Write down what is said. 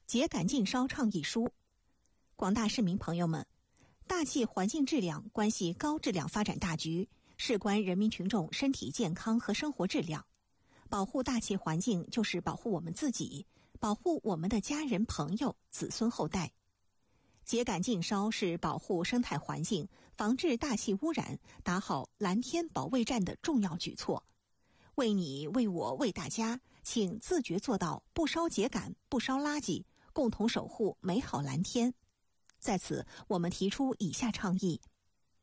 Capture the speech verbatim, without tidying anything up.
秸秆禁烧倡议书。广大市民朋友们，大气环境质量关系高质量发展大局，事关人民群众身体健康和生活质量。保护大气环境就是保护我们自己，保护我们的家人朋友、子孙后代。秸秆禁烧是保护生态环境、防治大气污染、打好蓝天保卫战的重要举措。为你、为我、为大家，请自觉做到不烧秸秆、不烧垃圾，共同守护美好蓝天。在此，我们提出以下倡议：